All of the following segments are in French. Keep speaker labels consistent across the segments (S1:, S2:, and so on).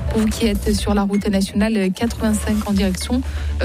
S1: Pour vous qui êtes sur la route nationale 85 en direction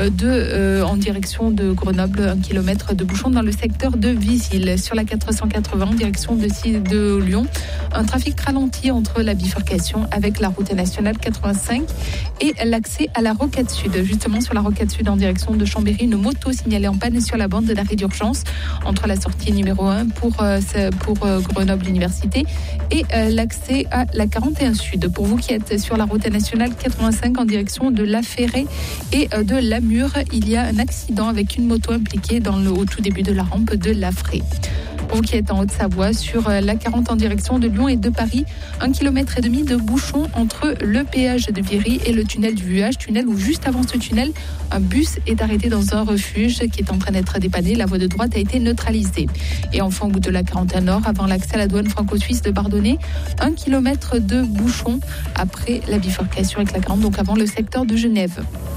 S1: de Grenoble, 1 km de bouchon dans le secteur de Visil. Sur la 480 en direction de Lyon, un trafic ralenti entre la bifurcation avec la route nationale 85 et l'accès à la rocade sud. Justement, sur la rocade sud en direction de Chambéry, une moto signalée en panne sur la bande d'arrêt d'urgence entre la sortie numéro 1 pour Grenoble Université et l'accès à la 41 sud. Pour vous qui êtes sur la route nationale 85 en direction de La Ferrée et de Lamure, il y a un accident avec une moto impliquée au tout début de la rampe de Lafray. Pour vous qui êtes en Haute-Savoie, sur la 40 en direction de Lyon et de Paris, 1,5 km de bouchon entre le péage de Viry et le tunnel du Vuage, tunnel où juste avant ce tunnel, un bus est arrêté dans un refuge qui est en train d'être dépanné. La voie de droite a été neutralisée. Et enfin, au bout de la 41 Nord, avant l'accès à la douane franco-suisse de Bardonnay, 1 km de bouchon après la bifurcation avec la 40, donc avant le secteur de Genève.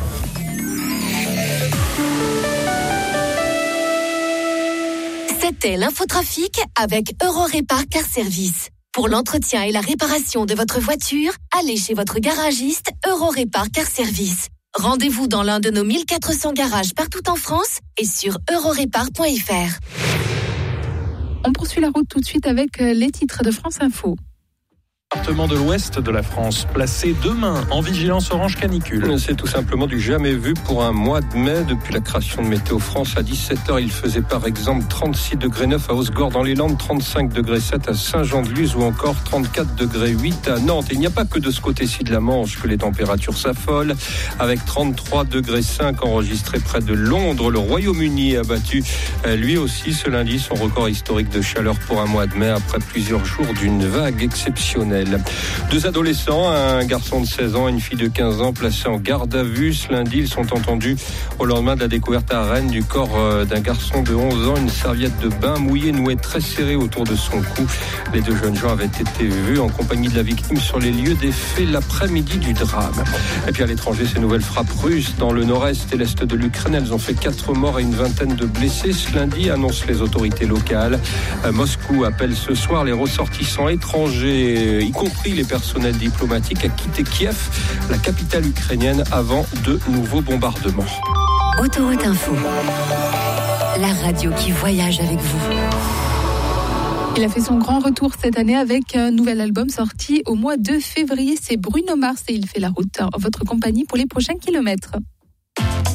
S2: C'était l'infotrafic avec Eurorépar Car Service. Pour l'entretien et la réparation de votre voiture, allez chez votre garagiste Eurorépar Car Service. Rendez-vous dans l'un de nos 1400 garages partout en France et sur eurorépar.fr.
S1: On poursuit la route tout de suite avec les titres de France Info.
S3: Département de l'ouest de la France, placé demain en vigilance orange canicule.
S4: C'est tout simplement du jamais vu pour un mois de mai. Depuis la création de Météo France, à 17h, il faisait par exemple 36 degrés 9 à Hausgord dans les Landes, 35 degrés 7 à Saint-Jean-de-Luz ou encore 34 degrés 8 à Nantes. Et il n'y a pas que de ce côté-ci de la Manche que les températures s'affolent. Avec 33 degrés 5 enregistrés près de Londres, le Royaume-Uni a battu lui aussi ce lundi son record historique de chaleur pour un mois de mai après plusieurs jours d'une vague exceptionnelle. 2 adolescents, un garçon de 16 ans et une fille de 15 ans placés en garde à vue. Ce lundi, ils sont entendus au lendemain de la découverte à Rennes du corps d'un garçon de 11 ans, une serviette de bain mouillée nouée très serrée autour de son cou. Les 2 jeunes gens avaient été vus en compagnie de la victime sur les lieux des faits l'après-midi du drame. Et puis à l'étranger, ces nouvelles frappes russes dans le nord-est et l'est de l'Ukraine, elles ont fait 4 morts et une vingtaine de blessés. Ce lundi, annoncent les autorités locales. Moscou appelle ce soir les ressortissants étrangers, y compris les personnels diplomatiques, à quitter Kiev, la capitale ukrainienne, avant de nouveaux bombardements.
S2: Autoroute Info, la radio qui voyage avec vous.
S1: Il a fait son grand retour cette année avec un nouvel album sorti au mois de février. C'est Bruno Mars et il fait la route en votre compagnie pour les prochains kilomètres.